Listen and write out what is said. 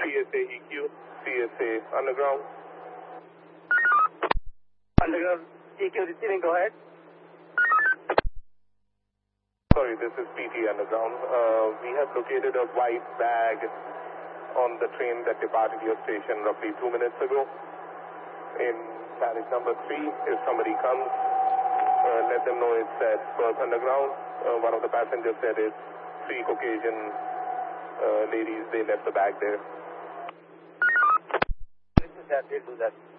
CSA EQ, CSA Underground. Underground EQ receiving, go ahead. Sorry, this is PT Underground. We have located a white bag on the train that departed your station roughly 2 minutes ago in carriage number 3. If somebody comes, let them know it's at Perth Underground. One of the passengers said it's 3 Caucasian ladies. They left the bag there. We'll do that.